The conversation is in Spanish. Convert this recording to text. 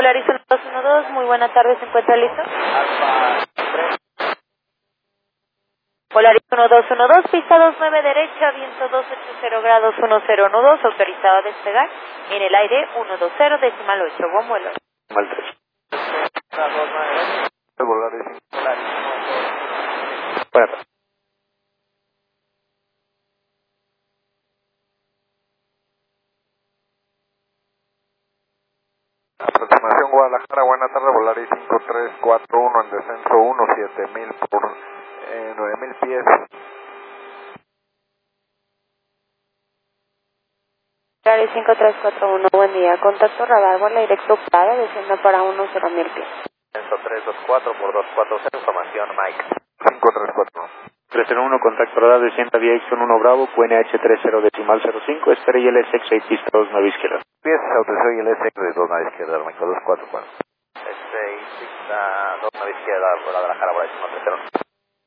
Polaris 1212, muy buena tarde, ¿se encuentra listo? Alfa 3. Polaris 1212, pista 29 derecha, viento 280 grados 1012, autorizado a despegar, en el aire 120, decimal 8, buen vuelo. Decimal 3. 29. Polaris. Polaris 12. Para. Aproximación Guadalajara, buena tarde, Volaris 5341 en descenso 17000 por 9000 pies. Polaris 5341, buen día, contacto radar, vuela directo para, descienda para 10.000 pies. Descenso 324 por 240, información Mike. 5341. 301, contacto radar, descienda vía Exxon 1 Bravo, QNH 30 decimal 05, espere ILS 6 pista 29 izquierda. Pies, autorizado y el S de 2 a izquierda, Armaico 244. S6, pista 2 izquierda, Guadalajara, Volaris 130.